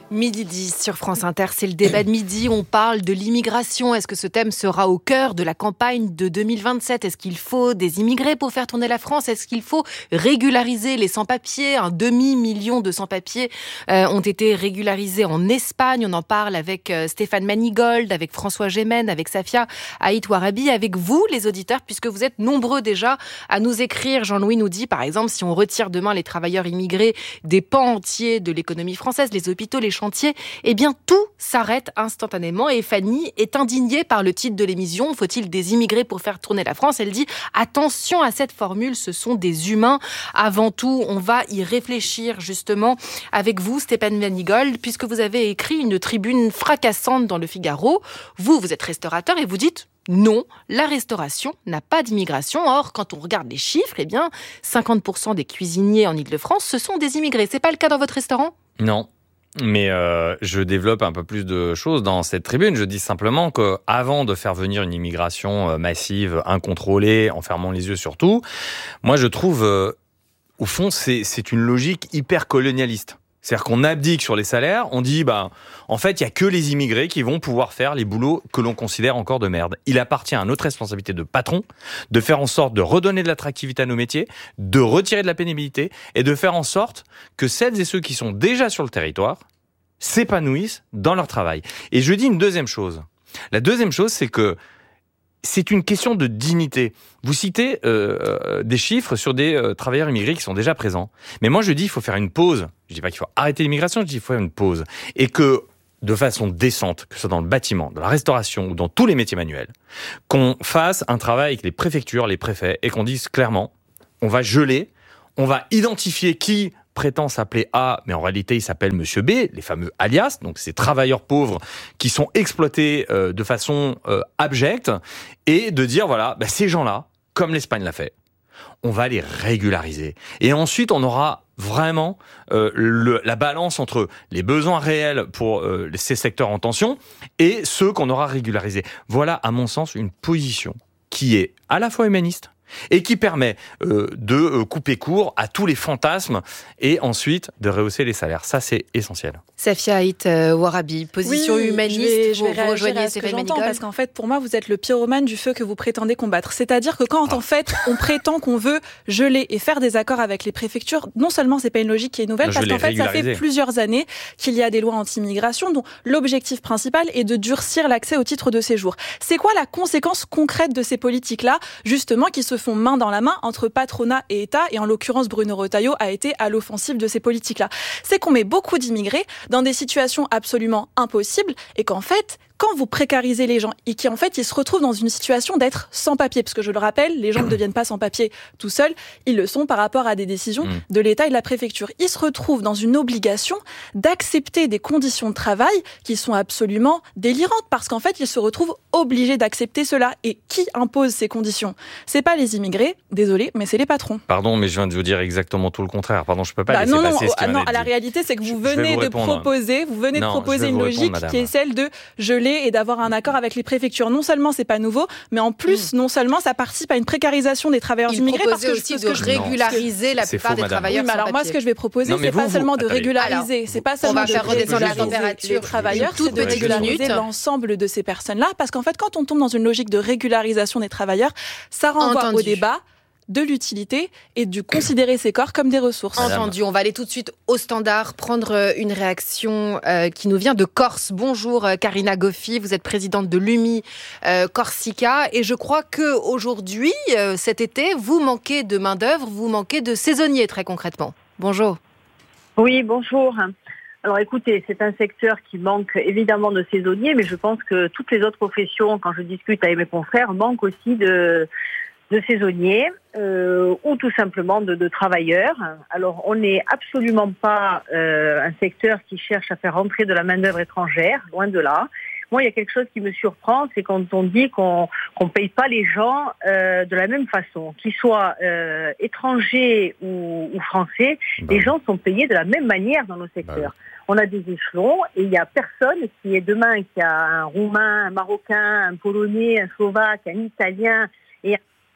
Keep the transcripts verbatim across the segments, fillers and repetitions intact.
Midi dix sur France Inter, c'est le débat de midi. On parle de l'immigration. Est-ce que ce thème sera au cœur de la campagne de deux mille vingt-sept ? Est-ce qu'il faut des immigrés pour faire tourner la France ? Est-ce qu'il faut régulariser les sans-papiers ? Un demi-million de sans-papiers euh, ont été régularisés en Espagne. On en parle avec euh, Stéphane Manigold, avec François Gémen, avec Safia Haït Ouarabi, avec vous, les auditeurs, puisque vous êtes nombreux déjà à nous écrire. Jean-Louis nous dit, par exemple, si on retire demain les travailleurs immigrés des pans entiers de l'économie française, les hôpitaux, les chantiers, eh bien tout s'arrête instantanément. Et Fanny est indignée par le titre de l'émission. Faut-il des immigrés pour faire tourner la France ? Elle dit attention à cette formule, ce sont des humains avant tout. On va y réfléchir justement avec vous, Stéphane Manigold, puisque vous avez écrit une tribune fracassante dans le Figaro. Vous, vous êtes restaurateur et vous dites non, la restauration n'a pas d'immigration. Or, quand on regarde les chiffres, eh bien, cinquante pour cent des cuisiniers en Île-de-France, ce sont des immigrés. C'est pas le cas dans votre restaurant ? Non. Mais euh, je développe un peu plus de choses dans cette tribune. Je dis simplement qu'avant de faire venir une immigration massive, incontrôlée, en fermant les yeux sur tout, moi je trouve, euh, au fond, c'est, c'est une logique hyper colonialiste. C'est-à-dire qu'on abdique sur les salaires, on dit, bah, en fait, il n'y a que les immigrés qui vont pouvoir faire les boulots que l'on considère encore de merde. Il appartient à notre responsabilité de patron de faire en sorte de redonner de l'attractivité à nos métiers, de retirer de la pénibilité et de faire en sorte que celles et ceux qui sont déjà sur le territoire s'épanouissent dans leur travail. Et je dis une deuxième chose. La deuxième chose, c'est que c'est une question de dignité. Vous citez euh, des chiffres sur des euh, travailleurs immigrés qui sont déjà présents. Mais moi, je dis qu'il faut faire une pause. Je dis pas qu'il faut arrêter l'immigration, je dis qu'il faut faire une pause. Et que, de façon décente, que ce soit dans le bâtiment, dans la restauration ou dans tous les métiers manuels, qu'on fasse un travail avec les préfectures, les préfets, et qu'on dise clairement, on va geler, on va identifier qui prétend s'appeler A, mais en réalité il s'appelle Monsieur B, les fameux alias, donc ces travailleurs pauvres qui sont exploités euh, de façon euh, abjecte, et de dire voilà, bah, ces gens-là, comme l'Espagne l'a fait, on va les régulariser. Et ensuite on aura vraiment euh, le, la balance entre les besoins réels pour euh, ces secteurs en tension et ceux qu'on aura régularisés. Voilà à mon sens une position qui est à la fois humaniste, et qui permet euh, de euh, couper court à tous les fantasmes et ensuite de rehausser les salaires. Ça, c'est essentiel. Safia Haït euh, Ouarabi, position oui, humaniste, je vais, je vais vous, vous rejoignez à ce que j'entends, parce qu'en fait, pour moi, vous êtes le pyromane du feu que vous prétendez combattre. C'est-à-dire que quand, ah. en fait, on prétend qu'on veut geler et faire des accords avec les préfectures, non seulement c'est pas une logique qui est nouvelle, parce qu'en fait, ça fait plusieurs années qu'il y a des lois anti-immigration dont l'objectif principal est de durcir l'accès au titre de séjour. C'est quoi la conséquence concrète de ces politiques-là, justement, qui se font main dans la main entre patronat et État, et en l'occurrence Bruno Retailleau a été à l'offensive de ces politiques-là. C'est qu'on met beaucoup d'immigrés dans des situations absolument impossibles, et qu'en fait, quand vous précarisez les gens et qui en fait ils se retrouvent dans une situation d'être sans papier, parce que je le rappelle, les gens ne deviennent pas sans papier tout seuls, ils le sont par rapport à des décisions mmh. de l'État et de la préfecture. Ils se retrouvent dans une obligation d'accepter des conditions de travail qui sont absolument délirantes, parce qu'en fait ils se retrouvent obligés d'accepter cela. Et qui impose ces conditions ? C'est pas les immigrés, désolé, mais c'est les patrons. Pardon, mais je viens de vous dire exactement tout le contraire. Pardon, je peux pas bah laisser non, passer non, ce qui non, vient non, d'être la dit. réalité c'est que vous je, venez je de répondre. proposer, vous venez non, de proposer une logique répondre, qui est celle de geler et d'avoir un accord avec les préfectures. Non seulement c'est pas nouveau, mais en plus, mmh. non seulement ça participe à une précarisation des travailleurs Il immigrés, parce que aussi je, de que régulariser je... la plupart faux, des madame. travailleurs oui, mais alors sans moi, papier. ce que je vais proposer, non, c'est vous, pas vous, seulement de attendez. régulariser, alors, c'est pas seulement on va de faire redescendre la température. les travailleurs, c'est de régulariser l'ensemble de ces personnes-là, parce qu'en fait, quand on tombe dans une logique de régularisation des travailleurs, ça renvoie Entendu. au débat de l'utilité et de considérer ces corps comme des ressources. Madame. Entendu. On va aller tout de suite au standard, prendre une réaction euh, qui nous vient de Corse. Bonjour euh, Karina Goffi, vous êtes présidente de l'U M I euh, Corsica, et je crois qu'aujourd'hui, euh, cet été, vous manquez de main-d'œuvre, vous manquez de saisonniers très concrètement. Bonjour. Oui, bonjour. Alors écoutez, c'est un secteur qui manque évidemment de saisonniers, mais je pense que toutes les autres professions, quand je discute avec mes confrères, manquent aussi de... de saisonniers euh, ou tout simplement de, de travailleurs. Alors, on n'est absolument pas euh, un secteur qui cherche à faire rentrer de la main-d'œuvre étrangère, loin de là. Moi, il y a quelque chose qui me surprend, c'est quand on dit qu'on qu'on paye pas les gens euh, de la même façon, qu'ils soient euh, étrangers ou, ou français, bah. les gens sont payés de la même manière dans nos secteurs. Bah. On a des échelons et il n'y a personne qui est demain, qui a un Roumain, un Marocain, un Polonais, un Slovaque, un Italien et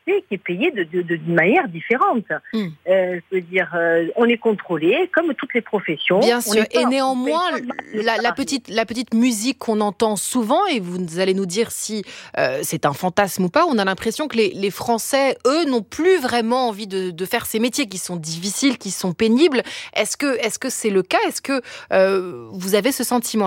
qui est payé de, de, de, d'une manière différente. Mmh. Euh, je veux dire, euh, on est contrôlé comme toutes les professions. Bien on sûr. Pas, et néanmoins, la, la petite, la petite musique qu'on entend souvent, et vous allez nous dire si euh, c'est un fantasme ou pas, on a l'impression que les, les Français, eux, n'ont plus vraiment envie de, de faire ces métiers qui sont difficiles, qui sont pénibles. Est-ce que, est-ce que c'est le cas ? Est-ce que euh, vous avez ce sentiment-là ?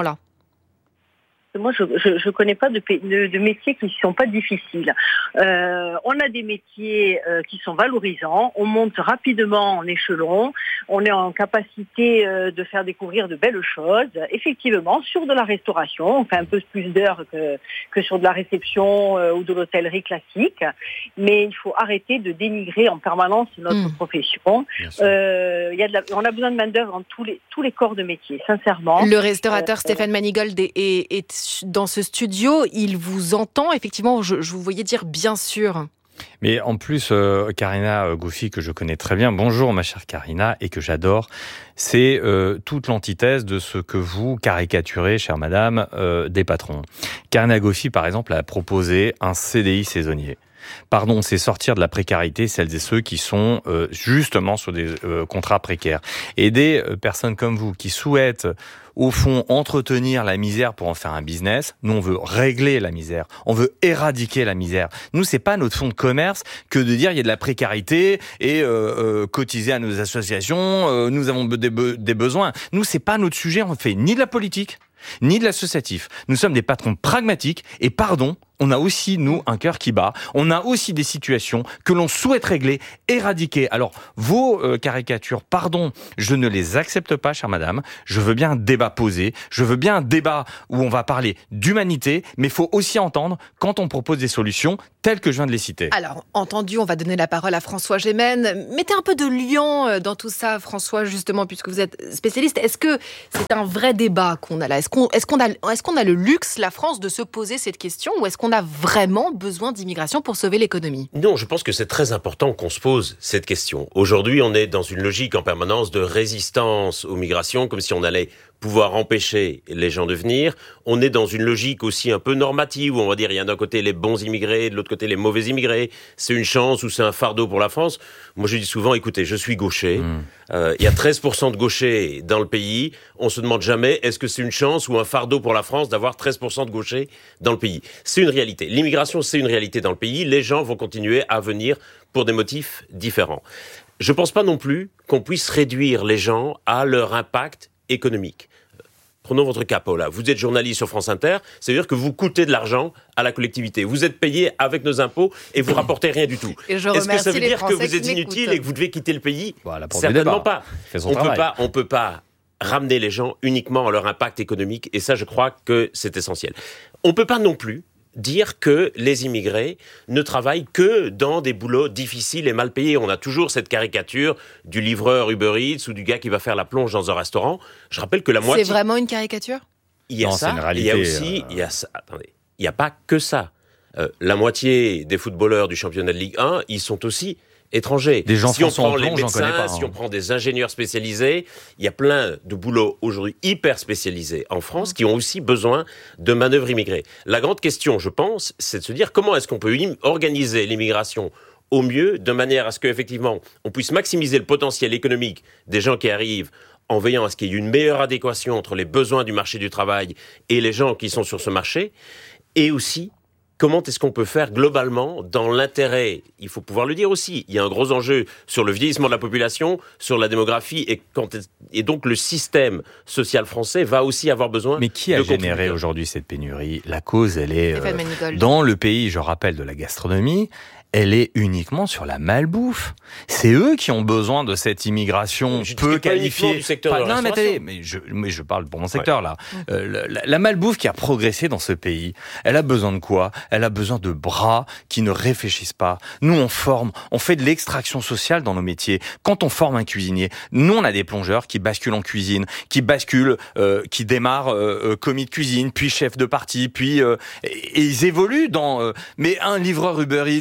Moi, je ne connais pas de, de, de métiers qui ne sont pas difficiles. Euh, on a des métiers euh, qui sont valorisants. On monte rapidement en échelon. On est en capacité euh, de faire découvrir de belles choses. Effectivement, sur de la restauration, on fait un peu plus d'heures que, que sur de la réception euh, ou de l'hôtellerie classique. Mais il faut arrêter de dénigrer en permanence notre mmh. profession. Euh, y a de la, on a besoin de main-d'œuvre dans tous les, tous les corps de métier, sincèrement. Le restaurateur euh, Stéphane Manigold est, est, est dans ce studio, il vous entend. Effectivement, je, je vous voyais dire bien sûr. Mais en plus, euh, Karina Gouffy, que je connais très bien, bonjour ma chère Karina, et que j'adore, c'est euh, toute l'antithèse de ce que vous caricaturez, chère madame, euh, des patrons. Karina Gouffy, par exemple, a proposé un C D I saisonnier. Pardon, c'est sortir de la précarité celles et ceux qui sont euh, justement sur des euh, contrats précaires. Et des euh, personnes comme vous qui souhaitent, au fond, entretenir la misère pour en faire un business. Nous, on veut régler la misère. On veut éradiquer la misère. Nous, c'est pas notre fonds de commerce que de dire il y a de la précarité et euh, euh, cotiser à nos associations. Euh, nous avons des, be- des besoins. Nous, c'est pas notre sujet. On fait ni de la politique, ni de l'associatif. Nous sommes des patrons pragmatiques et pardon, on a aussi, nous, un cœur qui bat. On a aussi des situations que l'on souhaite régler, éradiquer. Alors, vos euh, caricatures, pardon, je ne les accepte pas, chère madame. Je veux bien un débat posé. Je veux bien un débat où on va parler d'humanité, mais il faut aussi entendre quand on propose des solutions telles que je viens de les citer. Alors, entendu, on va donner la parole à François Gémen. Mettez un peu de lion dans tout ça, François, justement, puisque vous êtes spécialiste. Est-ce que c'est un vrai débat qu'on a là ? Est-ce qu'on, est-ce qu'on a, est-ce qu'on a le luxe, la France, de se poser cette question, ou est-ce qu'on a vraiment besoin d'immigration pour sauver l'économie ? Non, je pense que c'est très important qu'on se pose cette question. Aujourd'hui, on est dans une logique en permanence de résistance aux migrations, comme si on allait pouvoir empêcher les gens de venir. On est dans une logique aussi un peu normative, où on va dire il y a d'un côté les bons immigrés, de l'autre côté les mauvais immigrés. C'est une chance ou c'est un fardeau pour la France. Moi, je dis souvent, écoutez, je suis gaucher. Mmh. Euh, il y a treize pour cent de gauchers dans le pays. On se demande jamais, est-ce que c'est une chance ou un fardeau pour la France d'avoir treize pour cent de gauchers dans le pays ? C'est une réalité. L'immigration, c'est une réalité dans le pays. Les gens vont continuer à venir pour des motifs différents. Je pense pas non plus qu'on puisse réduire les gens à leur impact économique. Prenons votre cas, Paula. Vous êtes journaliste sur France Inter, c'est-à-dire que vous coûtez de l'argent à la collectivité. Vous êtes payé avec nos impôts et vous rapportez rien du tout. Et je Est-ce que ça veut dire Français que vous êtes inutile et que vous devez quitter le pays ? Voilà, certainement pas. On peut pas. On peut pas ramener les gens uniquement à leur impact économique, et ça, je crois que c'est essentiel. On peut pas non plus dire que les immigrés ne travaillent que dans des boulots difficiles et mal payés. On a toujours cette caricature du livreur Uber Eats ou du gars qui va faire la plonge dans un restaurant. Je rappelle que la moitié... C'est vraiment une caricature ? Il y a non, ça, c'est une réalité, il y a aussi... euh... Il y a ça, attendez, il n'y a pas que ça. Euh, la moitié des footballeurs du championnat de Ligue un, ils sont aussi étrangers. Des gens si on prend plomb, les médecins, pas, hein. si on prend des ingénieurs spécialisés, il y a plein de boulots aujourd'hui hyper spécialisés en France qui ont aussi besoin de manœuvres immigrées. La grande question, je pense, c'est de se dire comment est-ce qu'on peut im- organiser l'immigration au mieux, de manière à ce qu'effectivement, on puisse maximiser le potentiel économique des gens qui arrivent en veillant à ce qu'il y ait une meilleure adéquation entre les besoins du marché du travail et les gens qui sont sur ce marché, et aussi comment est-ce qu'on peut faire globalement dans l'intérêt ? Il faut pouvoir le dire aussi. Il y a un gros enjeu sur le vieillissement de la population, sur la démographie, et, quand, et donc le système social français va aussi avoir besoin. Mais qui a généré aujourd'hui cette pénurie ? La cause, elle est euh, dans le pays, je rappelle, de la gastronomie. Elle est uniquement sur la malbouffe. C'est eux qui ont besoin de cette immigration je peu qualifiée. Du secteur pas, de la non, mais attendez, mais je, mais je parle pour mon secteur, ouais. là. Euh, la, la malbouffe qui a progressé dans ce pays, elle a besoin de quoi ? Elle a besoin de bras qui ne réfléchissent pas. Nous, on forme, on fait de l'extraction sociale dans nos métiers. Quand on forme un cuisinier, nous, on a des plongeurs qui basculent en cuisine, qui basculent, euh, qui démarrent euh, commis de cuisine, puis chef de partie, puis... Euh, et, et ils évoluent dans... Euh, mais un livreur Uber Eats, par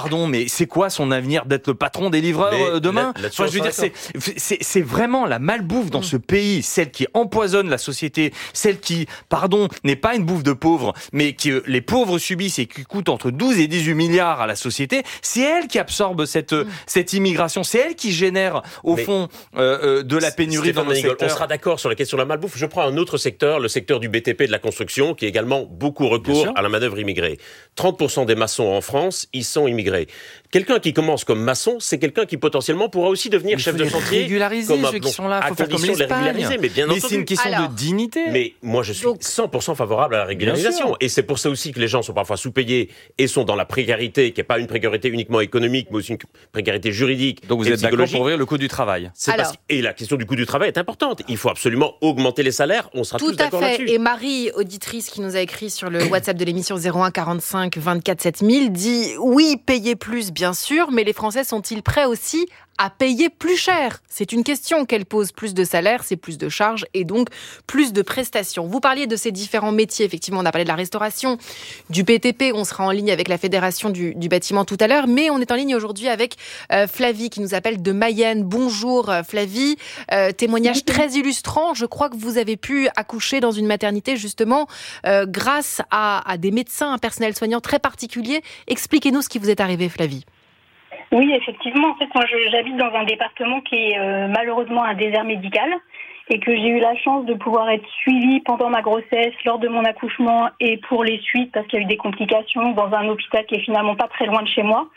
pardon, mais c'est quoi son avenir d'être le patron des livreurs mais demain? là, enfin, je veux dire, c'est, c'est, c'est vraiment la malbouffe dans mmh. ce pays, celle qui empoisonne la société, celle qui, pardon, n'est pas une bouffe de pauvres, mais que les pauvres subissent et qui coûte entre douze et dix-huit milliards à la société. C'est elle qui absorbe cette, mmh. cette immigration. C'est elle qui génère, au mais fond, euh, de la pénurie dans le secteur. On sera d'accord sur la question de la malbouffe. Je prends un autre secteur, le secteur du B T P, de la construction, qui a également beaucoup recours à la main-d'œuvre immigrée. trente pour cent des maçons en France, ils sont immigrés. Quelqu'un qui commence comme maçon, c'est quelqu'un qui potentiellement pourra aussi devenir chef de chantier. Régulariser comme ceux qui sont là, faut faire comme l'Espagne. Mais bien mais c'est une question Alors, de dignité. Mais moi, je suis Donc, cent pour cent favorable à la régularisation. Et c'est pour ça aussi que les gens sont parfois sous-payés et sont dans la précarité, qui n'est pas une précarité uniquement économique, mais aussi une précarité juridique. Donc vous êtes d'accord pour ouvrir le coût du travail. C'est Alors, parce... Et la question du coût du travail est importante. Il faut absolument augmenter les salaires. On sera tous d'accord là-dessus. Tout à fait. Et Marie, auditrice qui nous a écrit sur le WhatsApp de l'émission zéro un quarante-cinq vingt-quatre sept mille, dit oui, payer plus, bien sûr, mais les Français sont-ils prêts aussi à payer plus cher? C'est une question qu'elle pose. Plus de salaire, c'est plus de charges et donc plus de prestations. Vous parliez de ces différents métiers. Effectivement, on a parlé de la restauration, du B T P. On sera en ligne avec la Fédération du, du bâtiment tout à l'heure. Mais on est en ligne aujourd'hui avec euh, Flavie qui nous appelle de Mayenne. Bonjour euh, Flavie. Euh, témoignage très illustrant. Je crois que vous avez pu accoucher dans une maternité justement euh, grâce à, à des médecins, un personnel soignant très particulier. Expliquez-nous ce qui vous est arrivé, Flavie. Oui, effectivement. En fait, moi, je, j'habite dans un département qui est euh, malheureusement un désert médical et que j'ai eu la chance de pouvoir être suivie pendant ma grossesse, lors de mon accouchement et pour les suites parce qu'il y a eu des complications dans un hôpital qui est finalement pas très loin de chez moi.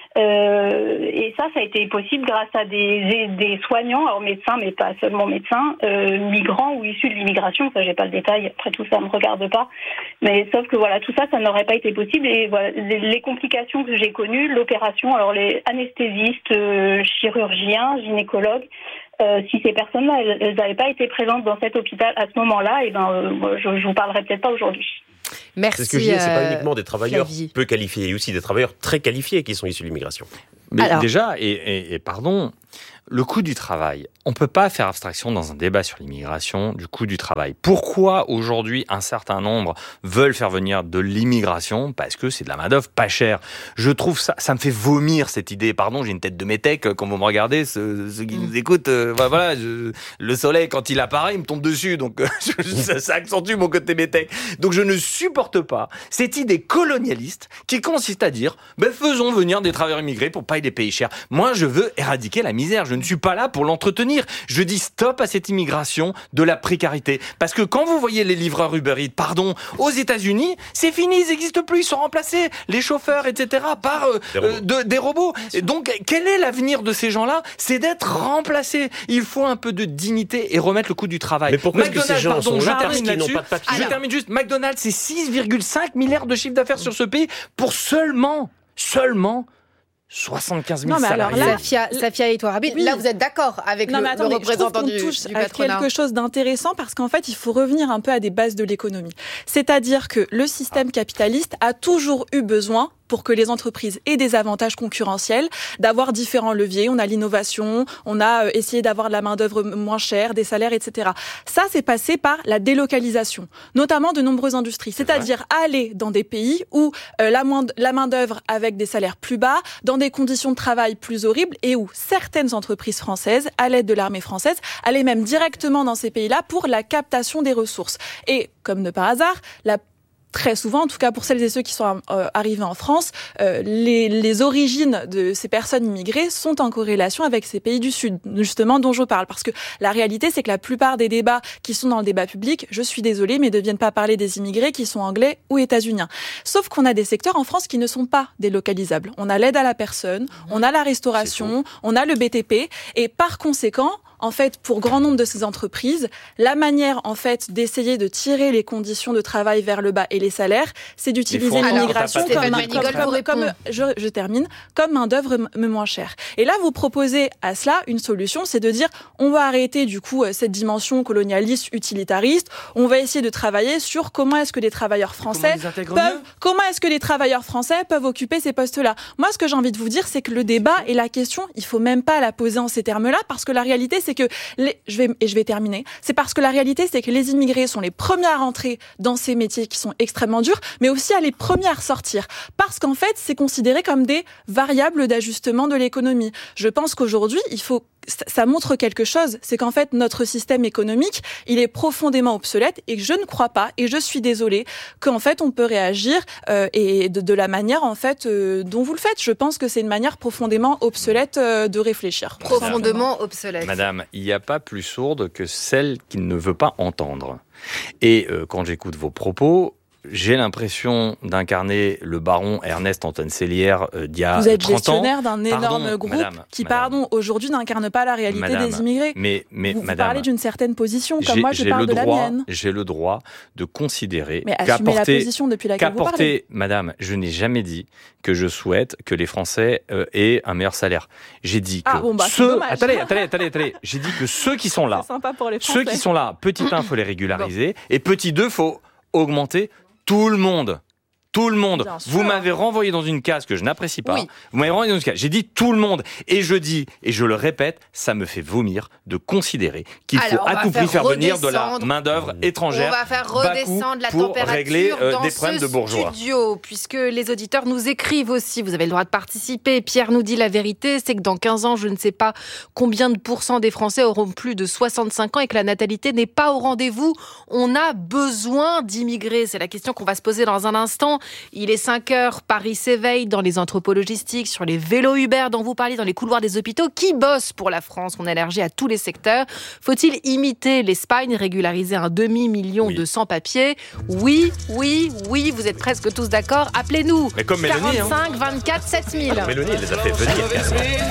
Euh, et ça, ça a été possible grâce à des, des soignants, alors médecins, mais pas seulement médecins, euh, migrants ou issus de l'immigration. Ça, j'ai pas le détail. Après tout ça, me regarde pas. Mais sauf que voilà, tout ça, ça n'aurait pas été possible. Et voilà, les complications que j'ai connues, l'opération, alors les anesthésistes, euh, chirurgiens, gynécologues. Euh, si ces personnes-là, elles n'avaient pas été présentes dans cet hôpital à ce moment-là, et ben, euh, je, je vous parlerai peut-être pas aujourd'hui. Merci. C'est ce que je dis, c'est pas uniquement des travailleurs Flavie. peu qualifiés, il y a aussi des travailleurs très qualifiés qui sont issus de l'immigration. Mais Alors. déjà, et, et, et pardon, le coût du travail, on ne peut pas faire abstraction dans un débat sur l'immigration du coût du travail. Pourquoi aujourd'hui un certain nombre veulent faire venir de l'immigration? Parce que c'est de la main-d'œuvre pas chère. Je trouve ça, ça me fait vomir cette idée. Pardon, j'ai une tête de métèque quand vous me regardez, ceux, ceux qui mmh. nous écoutent. Euh, voilà, je, le soleil quand il apparaît, il me tombe dessus, donc je, ça, ça accentue mon côté métèque. Donc je ne supporte pas cette idée colonialiste qui consiste à dire, ben faisons venir des travailleurs immigrés pour pas les payer cher. Moi, je veux éradiquer la misère. Je ne suis pas là pour l'entretenir. Je dis stop à cette immigration de la précarité. Parce que quand vous voyez les livreurs Uber Eats, pardon, aux États-Unis, c'est fini, ils n'existent plus, ils sont remplacés, les chauffeurs, et cetera, par euh, des robots. Euh, de, des robots. Et donc, quel est l'avenir de ces gens-là? C'est d'être remplacés. Il faut un peu de dignité et remettre le coût du travail. Mais pourquoi est-ce que ces gens pardon, sont là parce qu'ils n'ont pas de papier? Je termine juste. McDonald's, c'est six virgule cinq milliards de chiffre d'affaires sur ce pays pour seulement, seulement soixante-quinze mille salariés. Alors là, Safia, Safia et toi, Rabine, oui. Là vous êtes d'accord avec non, le, attendez, le représentant du, touche du à patronat. Quelque chose d'intéressant parce qu'en fait, il faut revenir un peu à des bases de l'économie. C'est-à-dire que le système capitaliste a toujours eu besoin, pour que les entreprises aient des avantages concurrentiels, d'avoir différents leviers. On a l'innovation, on a essayé d'avoir de la main-d'œuvre moins chère, des salaires, et cetera. Ça, c'est passé par la délocalisation, notamment de nombreuses industries. C'est-à-dire aller dans des pays où euh, la, moins, la main-d'œuvre avec des salaires plus bas, dans des conditions de travail plus horribles, et où certaines entreprises françaises, à l'aide de l'armée française, allaient même directement dans ces pays-là pour la captation des ressources. Et, comme de par hasard, la très souvent, en tout cas pour celles et ceux qui sont euh, arrivés en France, euh, les, les origines de ces personnes immigrées sont en corrélation avec ces pays du Sud, justement dont je parle. Parce que la réalité, c'est que la plupart des débats qui sont dans le débat public, je suis désolée, mais ne viennent pas parler des immigrés qui sont anglais ou états-uniens. Sauf qu'on a des secteurs en France qui ne sont pas délocalisables. On a l'aide à la personne, on a la restauration, on a le B T P, et par conséquent, en fait, pour grand nombre de ces entreprises, la manière, en fait, d'essayer de tirer les conditions de travail vers le bas et les salaires, c'est d'utiliser l'immigration comme, comme, comme, comme je, je termine, comme main-d'œuvre m- moins chère. Et là, vous proposez à cela une solution, c'est de dire, on va arrêter, du coup, cette dimension colonialiste, utilitariste, on va essayer de travailler sur comment est-ce que les travailleurs français peuvent, comment est-ce que les travailleurs français peuvent occuper ces postes-là. Moi, ce que j'ai envie de vous dire, c'est que le débat et la question, il faut même pas la poser en ces termes-là, parce que la réalité, c'est c'est que les, je vais et je vais terminer. C'est parce que la réalité, c'est que les immigrés sont les premiers à rentrer dans ces métiers qui sont extrêmement durs, mais aussi à les premiers à sortir, parce qu'en fait, c'est considéré comme des variables d'ajustement de l'économie. Je pense qu'aujourd'hui, il faut ça montre quelque chose, c'est qu'en fait notre système économique, il est profondément obsolète et que je ne crois pas, et je suis désolée, qu'en fait on peut réagir euh, et de, de la manière en fait euh, dont vous le faites. Je pense que c'est une manière profondément obsolète euh, de réfléchir. Profondément obsolète. Madame, il n'y a pas plus sourde que celle qui ne veut pas entendre. Et euh, quand j'écoute vos propos, j'ai l'impression d'incarner le baron Ernest Antoine Seillière euh, d'il y a trente ans. Vous êtes gestionnaire d'un énorme pardon, groupe madame, qui, madame, pardon, aujourd'hui n'incarne pas la réalité madame, des immigrés. Mais, mais vous, madame, vous parlez d'une certaine position, comme moi je parle de droit, la mienne. J'ai le droit de considérer mais assumez la position depuis laquelle vous parlez. Madame, je n'ai jamais dit que je souhaite que les Français euh, aient un meilleur salaire. J'ai dit que ah, bon, bah, ceux... Attendez, attendez, attendez, attendez. J'ai dit que ceux qui sont là, c'est sympa pour les Français. Ceux qui sont là, petit un, il faut les régulariser, bon. Et petit deux, il faut augmenter tout le monde. Tout le monde. Vous m'avez renvoyé dans une case que je n'apprécie pas. Oui. Vous m'avez renvoyé dans une case. J'ai dit tout le monde. Et je dis, et je le répète, ça me fait vomir de considérer qu'il faut à tout prix faire venir de la main-d'œuvre étrangère. On va faire redescendre la température régler, euh, dans des problèmes ce de bourgeois. studio, puisque les auditeurs nous écrivent aussi. Vous avez le droit de participer. Pierre nous dit la vérité, c'est que dans quinze ans, je ne sais pas combien de pourcents des Français auront plus de soixante-cinq ans et que la natalité n'est pas au rendez-vous. On a besoin d'immigrer. C'est la question qu'on va se poser dans un instant. Il est cinq heures, Paris s'éveille dans les entrepôts logistiques, sur les vélos Uber dont vous parliez, dans les couloirs des hôpitaux. Qui bosse pour la France? On est allergique à tous les secteurs. Faut-il imiter l'Espagne, régulariser un demi-million oui. de sans-papiers? Oui, oui, oui, vous êtes presque tous d'accord. Appelez-nous. Mais comme Mélanie, quarante-cinq, hein. vingt-quatre, sept mille. Mélanie, elle les a fait venir.